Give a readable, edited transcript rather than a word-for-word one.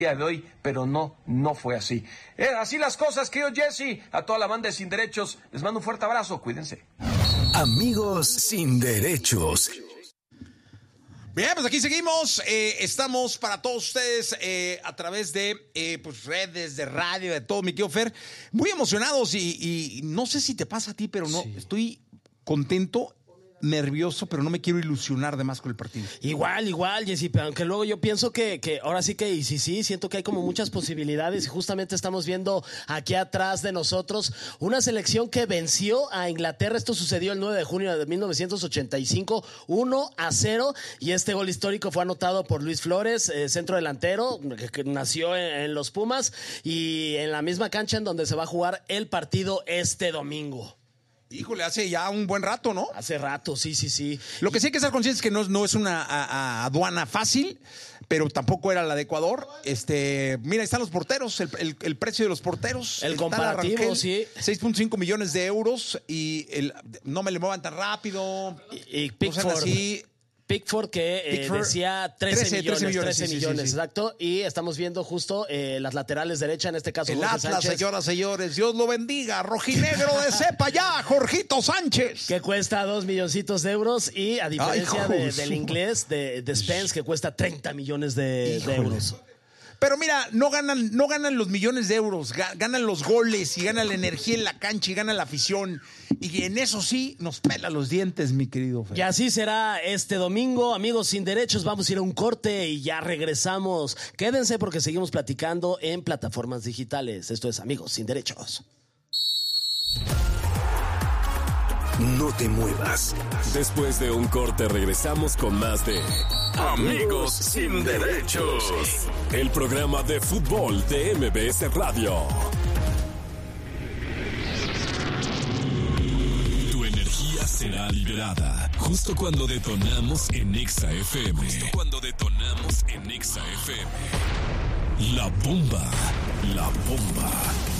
día de hoy, pero no fue así. Así las cosas, querido Jesse. A toda la banda de Sin Derechos, les mando un fuerte abrazo, cuídense. Amigos Sin Derechos. Bien, pues aquí seguimos. Estamos para todos ustedes a través de pues redes, de radio, de todo, mi querido Fer. Muy emocionados y no sé si te pasa a ti, pero no, estoy contento, nervioso, pero no me quiero ilusionar de más con el partido. Igual, Jessy, pero aunque luego yo pienso que ahora sí que, y sí, siento que hay como muchas posibilidades y justamente estamos viendo aquí atrás de nosotros una selección que venció a Inglaterra. Esto sucedió el 9 de junio de 1985, 1-0, y este gol histórico fue anotado por Luis Flores, centro delantero, que nació en los Pumas, y en la misma cancha en donde se va a jugar el partido este domingo. Híjole, hace ya un buen rato, ¿no? Hace rato, sí. Lo que sí hay que estar conscientes es que no es una aduana fácil, pero tampoco era la de Ecuador. Mira, ahí están los porteros, el precio de los porteros. El comparativo, Rangel, sí. 6.5 millones de euros y no me le muevan tan rápido. Y Pickford. Así. Pickford que decía 13 millones, sí. Exacto, y estamos viendo justo las laterales derecha, en este caso el Jorge Atlas, Sánchez, señoras, Dios lo bendiga, rojinegro de cepa ya, Jorgito Sánchez. que cuesta 2 milloncitos de euros, y a diferencia del inglés, de Spence, que cuesta 30 millones de euros. Pero mira, no ganan los millones de euros, ganan los goles y gana la energía en la cancha y gana la afición. Y en eso sí nos pela los dientes, mi querido Fer. Y así será este domingo, amigos Sin Derechos. Vamos a ir a un corte y ya regresamos. Quédense porque seguimos platicando en plataformas digitales. Esto es Amigos Sin Derechos. No te muevas. Después de un corte regresamos con más de Amigos Sin Derechos, el programa de fútbol de MBS Radio. Tu energía será liberada justo cuando detonamos en Exa FM. La bomba.